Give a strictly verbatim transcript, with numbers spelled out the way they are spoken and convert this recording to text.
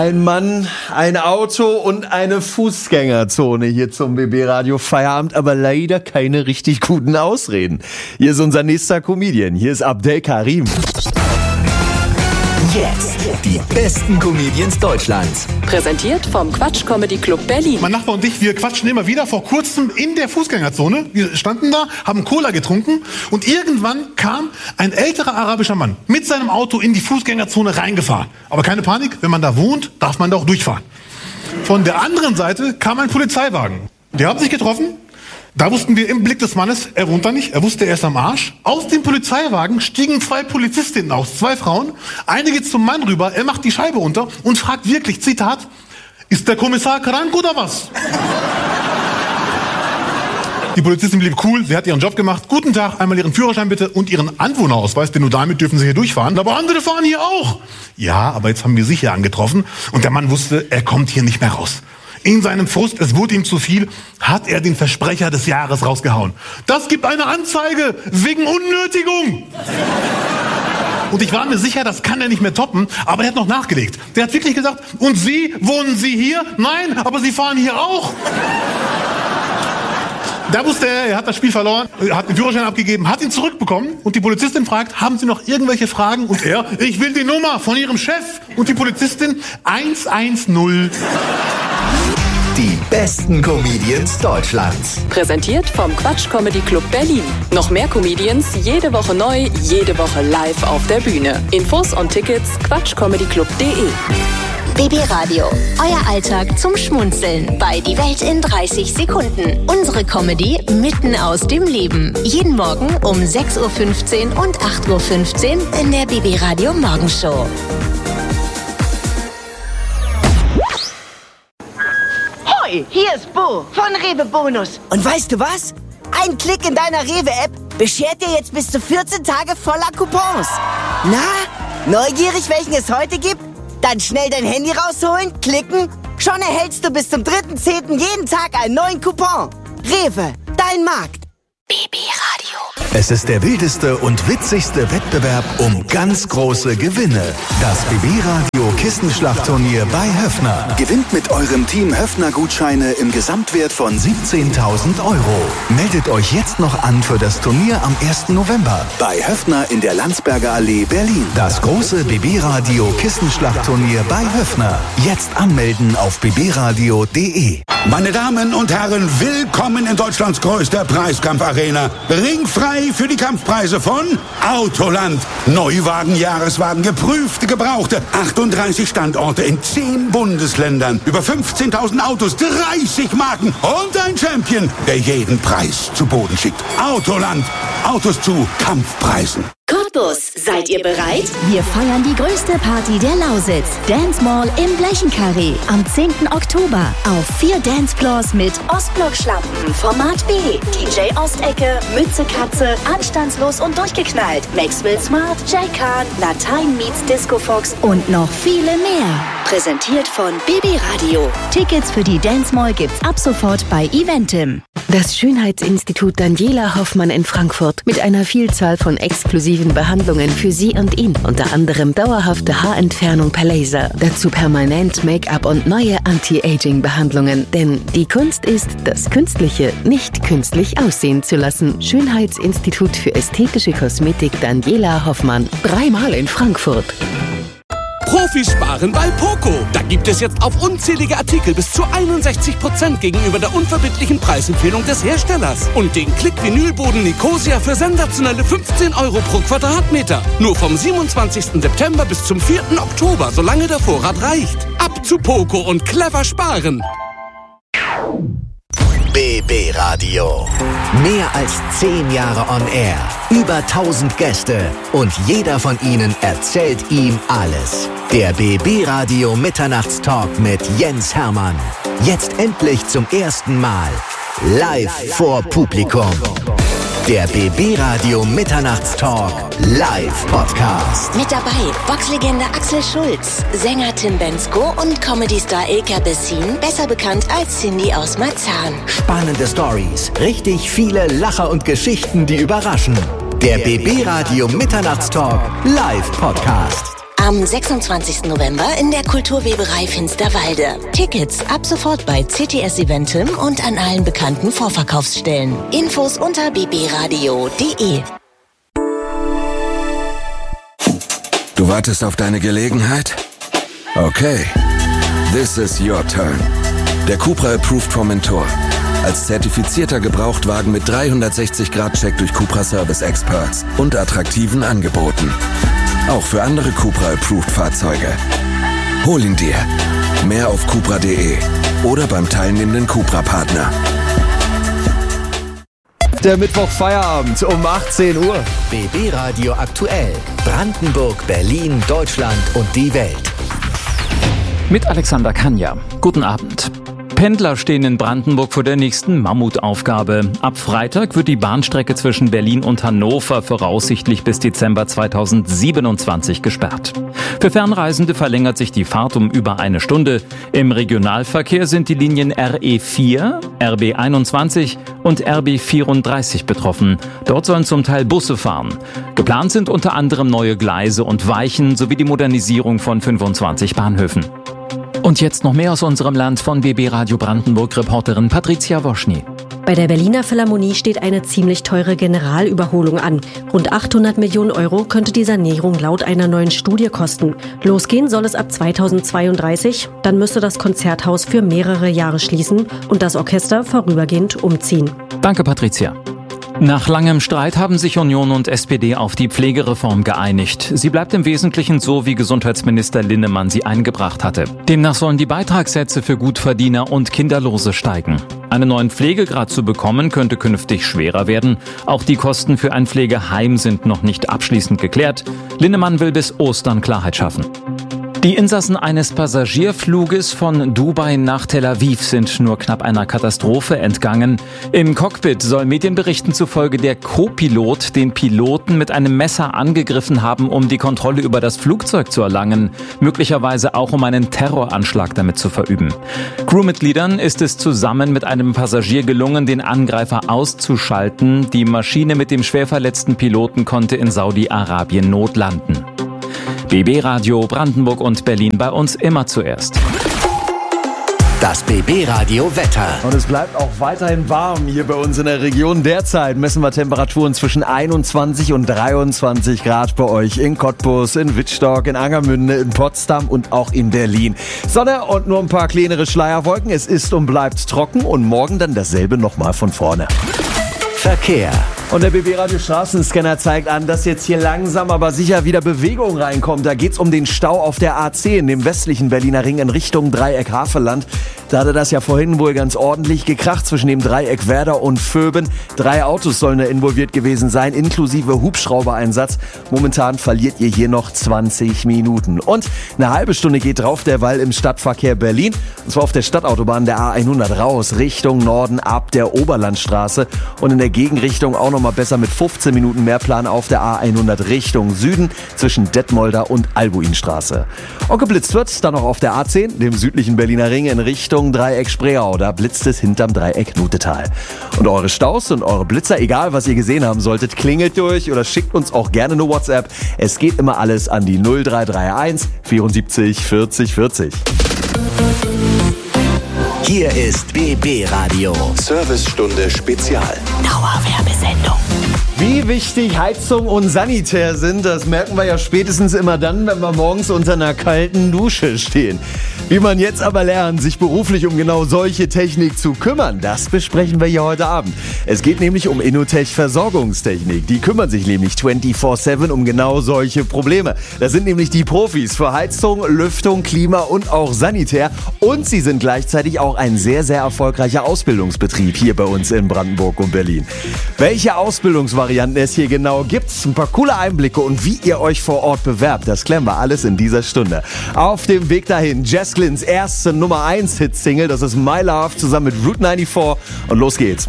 Ein Mann, ein Auto und eine Fußgängerzone hier zum B B-Radio Feierabend, aber leider keine richtig guten Ausreden. Hier ist unser nächster Comedian, hier ist Abdel Karim. Jetzt die besten Comedians Deutschlands. Präsentiert vom Quatsch Comedy Club Berlin. Mein Nachbar und ich, wir quatschen immer wieder. Vor kurzem in der Fußgängerzone. Wir standen da, haben Cola getrunken und irgendwann kam ein älterer arabischer Mann mit seinem Auto in die Fußgängerzone reingefahren. Aber keine Panik, wenn man da wohnt, darf man da auch durchfahren. Von der anderen Seite kam ein Polizeiwagen. Die haben sich getroffen. Da wussten wir im Blick des Mannes, er wohnt da nicht, er wusste, er ist am Arsch. Aus dem Polizeiwagen stiegen zwei Polizistinnen aus, zwei Frauen. Eine geht zum Mann rüber, er macht die Scheibe unter und fragt wirklich, Zitat, ist der Kommissar krank oder was? Die Polizistin blieb cool, sie hat ihren Job gemacht. Guten Tag, einmal Ihren Führerschein bitte und Ihren Anwohnerausweis, denn nur damit dürfen Sie hier durchfahren. Aber andere fahren hier auch. Ja, aber jetzt haben wir sich hier angetroffen und der Mann wusste, er kommt hier nicht mehr raus. In seinem Frust, es wurde ihm zu viel, hat er den Versprecher des Jahres rausgehauen. Das gibt eine Anzeige wegen Unnötigung. Und ich war mir sicher, das kann er nicht mehr toppen, aber er hat noch nachgelegt. Der hat wirklich gesagt, und Sie, wohnen Sie hier? Nein, aber Sie fahren hier auch. Da wusste er, er hat das Spiel verloren, hat den Führerschein abgegeben, hat ihn zurückbekommen und die Polizistin fragt, haben Sie noch irgendwelche Fragen? Und er, ich will die Nummer von Ihrem Chef. Und die Polizistin, eins eins null. Die besten Comedians Deutschlands. Präsentiert vom Quatsch Comedy Club Berlin. Noch mehr Comedians, jede Woche neu, jede Woche live auf der Bühne. Infos und Tickets quatschcomedyclub punkt de. B B-Radio, euer Alltag zum Schmunzeln bei Die Welt in dreißig Sekunden. Unsere Comedy mitten aus dem Leben. Jeden Morgen um sechs Uhr fünfzehn und acht Uhr fünfzehn in der B B-Radio Morgenshow. Hoi, hier ist Bo von Rewe Bonus. Und weißt du was? Ein Klick in deiner Rewe-App beschert dir jetzt bis zu vierzehn Tage voller Coupons. Na, neugierig, welchen es heute gibt? Dann schnell dein Handy rausholen, klicken. Schon erhältst du bis zum dritten zehnten jeden Tag einen neuen Coupon. Rewe, dein Markt. B B-Radio. Es ist der wildeste und witzigste Wettbewerb um ganz große Gewinne. Das B B-Radio Kissenschlachtturnier bei Höffner. Gewinnt mit eurem Team Höffner-Gutscheine im Gesamtwert von siebzehntausend Euro. Meldet euch jetzt noch an für das Turnier am ersten November bei Höffner in der Landsberger Allee, Berlin. Das große B B-Radio Kissenschlachtturnier bei Höffner. Jetzt anmelden auf b b radio punkt de. Meine Damen und Herren, willkommen in Deutschlands größter Preiskampfarena. Ringfrei für die Kampfpreise von Autoland. Neuwagen, Jahreswagen, geprüfte, gebrauchte. achtunddreißig Standorte in zehn Bundesländern. Über fünfzehntausend Autos, dreißig Marken und ein Champion, der jeden Preis zu Boden schickt. Autoland. Autos zu Kampfpreisen. Cottbus, seid ihr bereit? Wir feiern die größte Party der Lausitz. Dance Mall im Blechenkarree. Am zehnten Oktober. Auf vier Dancefloors mit Ostblock-Schlampen, Format B, D J Ostecke, Mütze Katze, Anstandslos und durchgeknallt, Maxwell Smart, Jay Khan, Latein meets Disco Fox und noch viele mehr. Präsentiert von B B-Radio. Tickets für die Dance Mall gibt's ab sofort bei Eventim. Das Schönheitsinstitut Daniela Hoffmann in Frankfurt mit einer Vielzahl von exklusiven Behandlungen für Sie und ihn. Unter anderem dauerhafte Haarentfernung per Laser. Dazu permanent Make-up und neue Anti-Aging-Behandlungen. Denn die Kunst ist, das Künstliche nicht künstlich aussehen zu lassen. Schönheitsinstitut für ästhetische Kosmetik Daniela Hoffmann. Dreimal in Frankfurt. Profis sparen bei Poco. Da gibt es jetzt auf unzählige Artikel bis zu einundsechzig Prozent gegenüber der unverbindlichen Preisempfehlung des Herstellers. Und den Klick-Vinylboden Nicosia für sensationelle fünfzehn Euro pro Quadratmeter. Nur vom siebenundzwanzigsten September bis zum vierten Oktober, solange der Vorrat reicht. Ab zu Poco und clever sparen. B B-Radio. Mehr als zehn Jahre on air. Über tausend Gäste. Und jeder von ihnen erzählt ihm alles. Der B B-Radio Mitternachtstalk mit Jens Hermann. Jetzt endlich zum ersten Mal. Live vor Publikum. Der B B-Radio Mitternachtstalk Live-Podcast. Mit dabei Boxlegende Axel Schulz, Sänger Tim Bendzko und Comedy-Star Ilka Bessin, besser bekannt als Cindy aus Marzahn. Spannende Stories, richtig viele Lacher und Geschichten, die überraschen. Der B B-Radio Mitternachtstalk Live-Podcast. Am sechsundzwanzigsten November in der Kulturweberei Finsterwalde. Tickets ab sofort bei C T S Eventim und an allen bekannten Vorverkaufsstellen. Infos unter b b radio punkt d e. Du wartest auf deine Gelegenheit? Okay. This is your turn. Der Cupra Approved Formentor. Als zertifizierter Gebrauchtwagen mit dreihundertsechzig Grad Check durch Cupra Service Experts und attraktiven Angeboten. Auch für andere Cupra Approved Fahrzeuge. Hol ihn dir. Mehr auf cupra punkt d e oder beim teilnehmenden Cupra-Partner. Der Mittwoch Feierabend um achtzehn Uhr. B B Radio aktuell. Brandenburg, Berlin, Deutschland und die Welt. Mit Alexander Kanja. Guten Abend. Pendler stehen in Brandenburg vor der nächsten Mammutaufgabe. Ab Freitag wird die Bahnstrecke zwischen Berlin und Hannover voraussichtlich bis Dezember zweitausendsiebenundzwanzig gesperrt. Für Fernreisende verlängert sich die Fahrt um über eine Stunde. Im Regionalverkehr sind die Linien R E vier, R B einundzwanzig und R B vierunddreißig betroffen. Dort sollen zum Teil Busse fahren. Geplant sind unter anderem neue Gleise und Weichen sowie die Modernisierung von fünfundzwanzig Bahnhöfen. Und jetzt noch mehr aus unserem Land von B B Radio Brandenburg-Reporterin Patricia Woschny. Bei der Berliner Philharmonie steht eine ziemlich teure Generalüberholung an. Rund achthundert Millionen Euro könnte die Sanierung laut einer neuen Studie kosten. Losgehen soll es ab zweitausendzweiunddreißig. Dann müsste das Konzerthaus für mehrere Jahre schließen und das Orchester vorübergehend umziehen. Danke, Patricia. Nach langem Streit haben sich Union und S P D auf die Pflegereform geeinigt. Sie bleibt im Wesentlichen so, wie Gesundheitsminister Linnemann sie eingebracht hatte. Demnach sollen die Beitragssätze für Gutverdiener und Kinderlose steigen. Einen neuen Pflegegrad zu bekommen, könnte künftig schwerer werden. Auch die Kosten für ein Pflegeheim sind noch nicht abschließend geklärt. Linnemann will bis Ostern Klarheit schaffen. Die Insassen eines Passagierfluges von Dubai nach Tel Aviv sind nur knapp einer Katastrophe entgangen. Im Cockpit soll Medienberichten zufolge der Co-Pilot den Piloten mit einem Messer angegriffen haben, um die Kontrolle über das Flugzeug zu erlangen, möglicherweise auch um einen Terroranschlag damit zu verüben. Crewmitgliedern ist es zusammen mit einem Passagier gelungen, den Angreifer auszuschalten. Die Maschine mit dem schwer verletzten Piloten konnte in Saudi-Arabien notlanden. B B Radio Brandenburg und Berlin, bei uns immer zuerst. Das B B Radio Wetter. Und es bleibt auch weiterhin warm hier bei uns in der Region. Derzeit messen wir Temperaturen zwischen einundzwanzig und dreiundzwanzig Grad bei euch in Cottbus, in Wittstock, in Angermünde, in Potsdam und auch in Berlin. Sonne und nur ein paar kleinere Schleierwolken. Es ist und bleibt trocken und morgen dann dasselbe nochmal von vorne. Verkehr. Und der B B Radio Straßenscanner zeigt an, dass jetzt hier langsam aber sicher wieder Bewegung reinkommt. Da geht's um den Stau auf der A zehn, dem westlichen Berliner Ring in Richtung Dreieck Havelland. Da hatte das ja vorhin wohl ganz ordentlich gekracht zwischen dem Dreieck Werder und Vöben. Drei Autos sollen da involviert gewesen sein, inklusive Hubschraubereinsatz. Momentan verliert ihr hier noch zwanzig Minuten. Und eine halbe Stunde geht drauf derweil im Stadtverkehr Berlin. Und zwar auf der Stadtautobahn der A hundert raus, Richtung Norden ab der Oberlandstraße. Und in der Gegenrichtung auch noch mal besser mit fünfzehn Minuten Mehrplan auf der A hundert Richtung Süden zwischen Detmolder und Albuinstraße. Und geblitzt wird dann noch auf der A zehn, dem südlichen Berliner Ring in Richtung Dreieck Spreeau. Da blitzt es hinterm Dreieck Nutetal. Und eure Staus und eure Blitzer, egal was ihr gesehen haben solltet, klingelt durch oder schickt uns auch gerne eine WhatsApp. Es geht immer alles an die null drei drei eins vierundsiebzig vierzig vierzig. Hier ist B B Radio. Servicestunde Spezial. Dauerwerbesendung. Wie wichtig Heizung und Sanitär sind, das merken wir ja spätestens immer dann, wenn wir morgens unter einer kalten Dusche stehen. Wie man jetzt aber lernt, sich beruflich um genau solche Technik zu kümmern, das besprechen wir hier heute Abend. Es geht nämlich um Innotech Versorgungstechnik. Die kümmern sich nämlich vierundzwanzig sieben um genau solche Probleme. Das sind nämlich die Profis für Heizung, Lüftung, Klima und auch Sanitär. Und sie sind gleichzeitig auch ein sehr, sehr erfolgreicher Ausbildungsbetrieb hier bei uns in Brandenburg und Berlin. Welche Ausbildungsvarianten es hier genau gibt, ein paar coole Einblicke und wie ihr euch vor Ort bewerbt, das klären wir alles in dieser Stunde. Auf dem Weg dahin, Jess Glynns erste Nummer eins Hit-Single, das ist My Love zusammen mit Route vierundneunzig und los geht's.